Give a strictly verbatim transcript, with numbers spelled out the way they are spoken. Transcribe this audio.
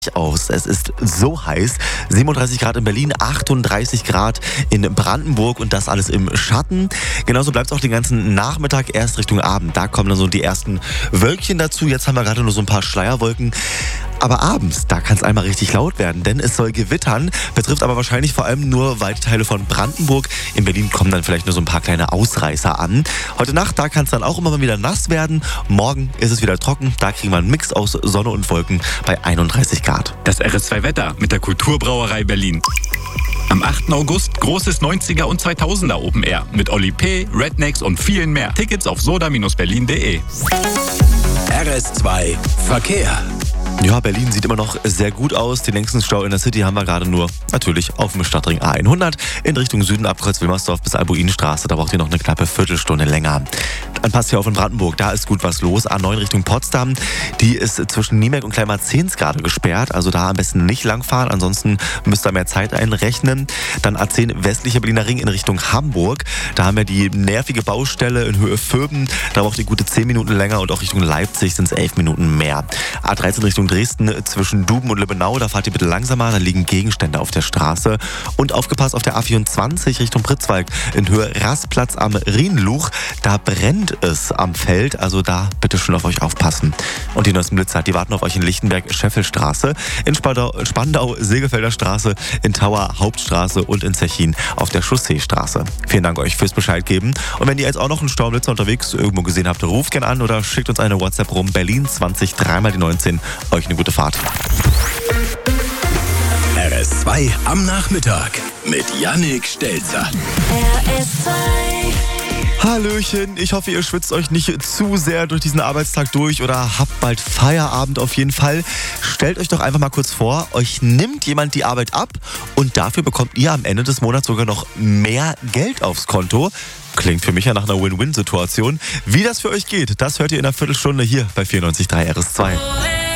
aus. Es ist so heiß. siebenunddreißig Grad in Berlin, achtunddreißig Grad in Brandenburg und das alles im Schatten. Genauso bleibt es auch den ganzen Nachmittag, erst Richtung Abend. Da kommen dann so die ersten Wölkchen dazu. Jetzt haben wir gerade nur so ein paar Schleierwolken. Aber abends, da kann es einmal richtig laut werden, denn es soll gewittern, betrifft aber wahrscheinlich vor allem nur weite Teile von Brandenburg. In Berlin kommen dann vielleicht nur so ein paar kleine Ausreißer an. Heute Nacht, da kann es dann auch immer mal wieder nass werden. Morgen ist es wieder trocken, da kriegen wir einen Mix aus Sonne und Wolken bei einunddreißig Grad. Das R S zwei Wetter mit der Kulturbrauerei Berlin. Am achten August großes neunziger und zweitausender Open Air mit Oli P., Rednecks und vielen mehr. Tickets auf soda Bindestrich berlin punkt de. R S zwei Verkehr. Ja, Berlin sieht immer noch sehr gut aus. Den längsten Stau in der City haben wir gerade nur natürlich auf dem Stadtring A hundert in Richtung Süden ab Kreuz-Wilmersdorf bis Albuinstraße. Da braucht ihr noch eine knappe Viertelstunde länger. Dann passt hier auf in Brandenburg. Da ist gut was los. A neun Richtung Potsdam. Die ist zwischen Niemek und Kleinmarzens gerade gesperrt. Also da am besten nicht langfahren. Ansonsten müsst ihr mehr Zeit einrechnen. Dann A zehn westlicher Berliner Ring in Richtung Hamburg. Da haben wir die nervige Baustelle in Höhe Vöben. Da braucht ihr gute zehn Minuten länger. Und auch Richtung Leipzig sind es elf Minuten mehr. A dreizehn Richtung Dresden zwischen Duben und Lübbenau, da fahrt ihr bitte langsamer, da liegen Gegenstände auf der Straße. Und aufgepasst auf der A vierundzwanzig Richtung Pritzwalk in Höhe Rastplatz am Rienluch, da brennt es am Feld, also da bitte schon auf euch aufpassen. Und die neuesten Blitzer, die warten auf euch in Lichtenberg, Scheffelstraße, in Spandau, Spandau Segefelder Straße, in Tauer Hauptstraße und in Zechin auf der Chausseestraße. Vielen Dank euch fürs Bescheid geben. Und wenn ihr jetzt auch noch einen Staublitzer unterwegs irgendwo gesehen habt, ruft gerne an oder schickt uns eine WhatsApp rum, Berlin zwanzig, dreimal die neunzehn. Euch eine gute Fahrt. R S zwei am Nachmittag mit Yannick Stelzer. R S zwei. Hallöchen, ich hoffe, ihr schwitzt euch nicht zu sehr durch diesen Arbeitstag durch oder habt bald Feierabend auf jeden Fall. Stellt euch doch einfach mal kurz vor, euch nimmt jemand die Arbeit ab und dafür bekommt ihr am Ende des Monats sogar noch mehr Geld aufs Konto. Klingt für mich ja nach einer Win-Win-Situation. Wie das für euch geht, das hört ihr in einer Viertelstunde hier bei vierundneunzig Komma drei R S zwei.